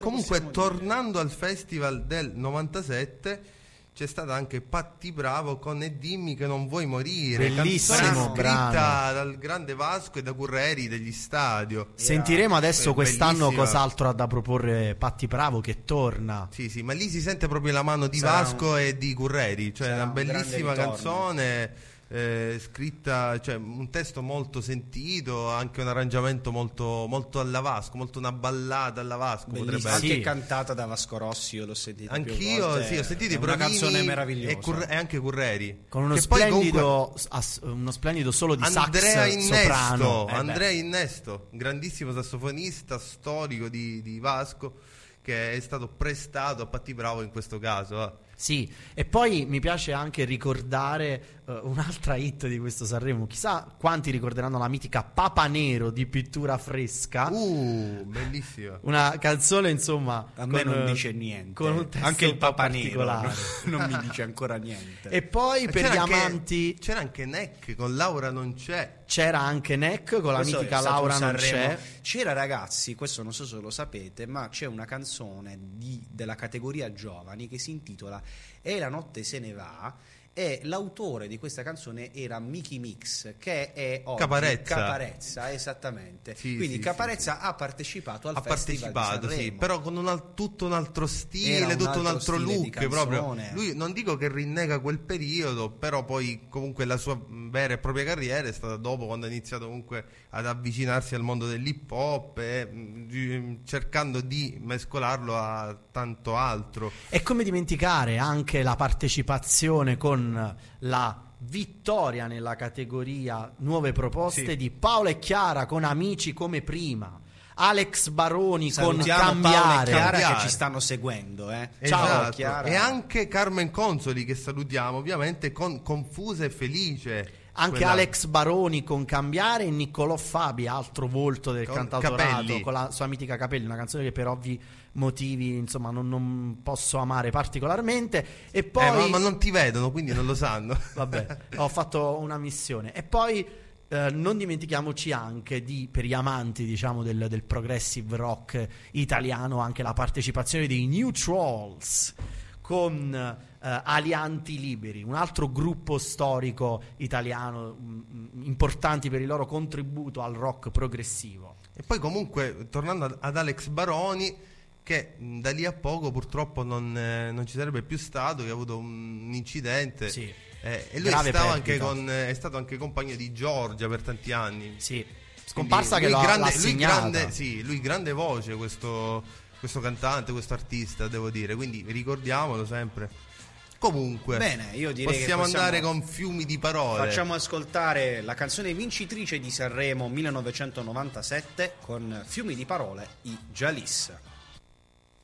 Comunque, tornando al festival del 97, c'è stata anche Patti Bravo con E dimmi che non vuoi morire, bellissimo canzone scritta brano dal grande Vasco e da Curreri degli Stadio. Sentiremo adesso quest'anno bellissima. Cos'altro ha da proporre Patti Bravo, che torna. Sì, ma lì si sente proprio la mano di Sarà Vasco e di Curreri, cioè sarà una un grande bellissima ritorno. canzone, scritta, cioè un testo molto sentito, anche un arrangiamento molto, molto alla Vasco, molto una ballata alla Vasco, potrebbe Bellissima, essere. anche cantata da Vasco Rossi, io l'ho sentita più Anch'io, volte. sì, ho sentito È i una Provini canzone meravigliosa e anche Curreri. Con uno Che poi splendido uno splendido solo di Andrea sax soprano. Andrea Innesto, grandissimo sassofonista storico di Vasco, che è stato prestato a Patti Bravo in questo caso. Sì, e poi mi piace anche ricordare un'altra hit di questo Sanremo. Chissà quanti ricorderanno la mitica Papa Nero di Pittura Fresca. Bellissima. Una canzone, insomma, a me non dice niente, con un testo anche il un po' Papa Nero particolare. non mi dice ancora niente. E poi per gli amanti c'era anche Neck con Laura non c'è. c'era anche Neck con la Questo mitica è stato Laura un non Sanremo. c'è. C'era, ragazzi, questo non so se lo sapete, ma c'è una canzone della categoria giovani che si intitola E la notte se ne va, e l'autore di questa canzone era Mickey Mix, che è oggi Caparezza, esattamente. Sì, quindi sì, Caparezza ha partecipato al festival di Sanremo. sì, però con tutto un altro stile, Era tutto un altro stile di look proprio. canzone. Lui non dico che rinnega quel periodo, però poi comunque la sua vera e propria carriera è stata dopo, quando ha iniziato comunque ad avvicinarsi al mondo dell'hip hop e cercando di mescolarlo a tanto altro. E come dimenticare anche la partecipazione con la vittoria nella categoria nuove proposte di Paola e Chiara con Amici come prima, Alex Baroni Salutiamo con Paola e Cambiare. Chiara che ci stanno seguendo, Esatto. Ciao Chiara. E anche Carmen Consoli, che salutiamo ovviamente, con Confusa e Felice. Anche Quella- Alex Baroni con Cambiare, e Niccolò Fabi, altro volto del Con cantautorato, Capelli. con la sua mitica Capelli, una canzone che per ovvi motivi insomma non posso amare particolarmente. E poi ma non ti vedono, quindi non lo sanno. vabbè, ho fatto una missione. E poi non dimentichiamoci anche per gli amanti, diciamo, del progressive rock italiano, anche la partecipazione dei New Trolls con Alianti Liberi, un altro gruppo storico italiano, importanti per il loro contributo al rock progressivo. E poi comunque, tornando ad Alex Baroni, che da lì a poco purtroppo non ci sarebbe più stato, che ha avuto un incidente. Sì. E lui Grave perdita. è stato anche compagno di Giorgia per tanti anni. Sì, scomparsa che Quindi l'ha segnata. lui grande voce, questo cantante, questo artista, devo dire, quindi ricordiamolo sempre. Comunque, Bene, io direi possiamo che andare con fiumi di parole. Facciamo ascoltare la canzone vincitrice di Sanremo 1997 con Fiumi di parole, i Jalis.